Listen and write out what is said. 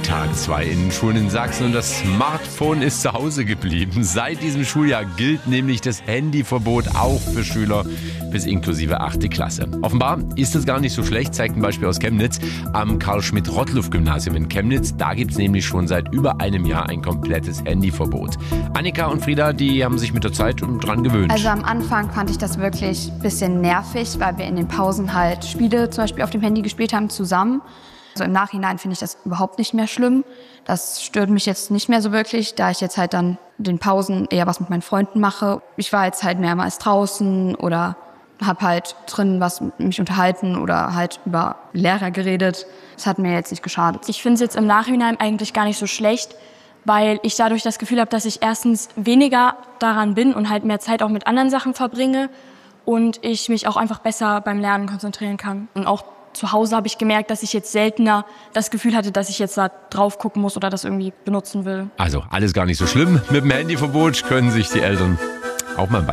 Tag 2 in den Schulen in Sachsen und das Smartphone ist zu Hause geblieben. Seit diesem Schuljahr gilt nämlich das Handyverbot auch für Schüler bis inklusive 8. Klasse. Offenbar ist es gar nicht so schlecht, zeigt ein Beispiel aus Chemnitz am Karl-Schmidt-Rottluff-Gymnasium in Chemnitz. Da gibt es nämlich schon seit über einem Jahr ein komplettes Handyverbot. Annika und Frieda, die haben sich mit der Zeit dran gewöhnt. Also am Anfang fand ich das wirklich ein bisschen nervig, weil wir in den Pausen halt Spiele zum Beispiel auf dem Handy gespielt haben zusammen. Also im Nachhinein finde ich das überhaupt nicht mehr schlimm. Das stört mich jetzt nicht mehr so wirklich, da ich jetzt halt dann in den Pausen eher was mit meinen Freunden mache. Ich war jetzt halt mehrmals draußen oder habe halt drin was mit mich unterhalten oder halt über Lehrer geredet. Das hat mir jetzt nicht geschadet. Ich finde es jetzt im Nachhinein eigentlich gar nicht so schlecht, weil ich dadurch das Gefühl habe, dass ich erstens weniger daran bin und halt mehr Zeit auch mit anderen Sachen verbringe und ich mich auch einfach besser beim Lernen konzentrieren kann. Und auch zu Hause habe ich gemerkt, dass ich jetzt seltener das Gefühl hatte, dass ich jetzt da drauf gucken muss oder das irgendwie benutzen will. Also alles gar nicht so schlimm. Mit dem Handyverbot können sich die Eltern auch mal